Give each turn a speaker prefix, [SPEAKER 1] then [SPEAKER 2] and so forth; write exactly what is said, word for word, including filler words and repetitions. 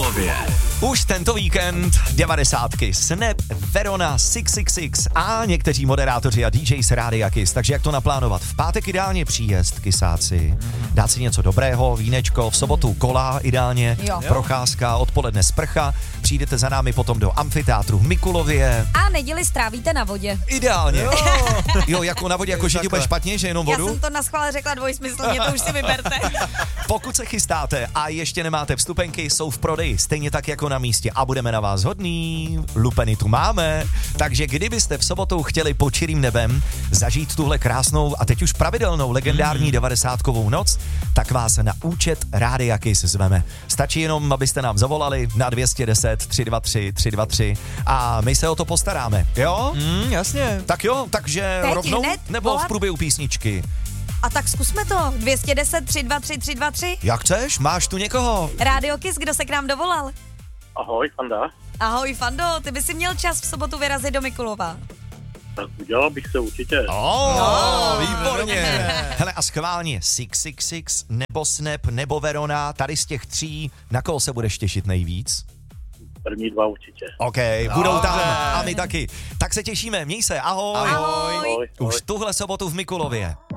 [SPEAKER 1] Mikulově.
[SPEAKER 2] Už tento víkend devadesátky Snap, Verona, šest set šedesát šest a někteří moderátoři a D J z Rádia Kiss. Takže jak to naplánovat? V pátek ideálně příjezd, kysáci, dát si něco dobrého, vínečko, v sobotu kola ideálně,
[SPEAKER 3] Jo.
[SPEAKER 2] procházka, odpoledne sprcha, přijdete za námi potom do amfiteátru v Mikulově.
[SPEAKER 3] A neděli strávíte na vodě.
[SPEAKER 2] Ideálně. Jo, jo jako na vodě, jako že ti bude špatně, že jenom
[SPEAKER 3] Já
[SPEAKER 2] vodu?
[SPEAKER 3] jsem to naschvál řekla dvojsmyslně, to už si vyberte.
[SPEAKER 2] Pokud se chystáte a ještě nemáte vstupenky, jsou v prodeji, stejně tak jako na místě a budeme na vás hodní, lupeny tu máme, takže kdybyste v sobotu chtěli pod čirým nebem zažít tuhle krásnou a teď už pravidelnou legendární devadesátkovou noc, tak vás na účet Rádia Kiss zveme. Stačí jenom, abyste nám zavolali na dvě stě deset tři dva tři tři dva tři a my se o to postaráme, jo?
[SPEAKER 4] Mm, jasně.
[SPEAKER 2] Tak jo, takže
[SPEAKER 3] Teď
[SPEAKER 2] rovnou
[SPEAKER 3] hned
[SPEAKER 2] nebo
[SPEAKER 3] volat?
[SPEAKER 2] v průběhu písničky?
[SPEAKER 3] A tak zkusme to. dvě stě deset tři dva tři tři dva tři.
[SPEAKER 2] Jak chceš? Máš tu někoho?
[SPEAKER 3] Rádio Kiss, kdo se k nám dovolal?
[SPEAKER 5] Ahoj, Fanda.
[SPEAKER 3] Ahoj, Fando, ty by si měl čas v sobotu vyrazit do Mikulova.
[SPEAKER 5] Tak udělal bych se určitě.
[SPEAKER 2] Oh,
[SPEAKER 3] Jo.
[SPEAKER 2] výborně. Hele a schválně, šest set šedesát šest nebo Snap nebo Verona, tady z těch tří, na koho se budeš těšit nejvíc?
[SPEAKER 5] První dva určitě.
[SPEAKER 2] OK, budou tam a my taky. Tak se těšíme, měj se, ahoj.
[SPEAKER 3] Ahoj.
[SPEAKER 5] Ahoj,
[SPEAKER 2] Už
[SPEAKER 5] ahoj.
[SPEAKER 2] tuhle sobotu v Mikulově.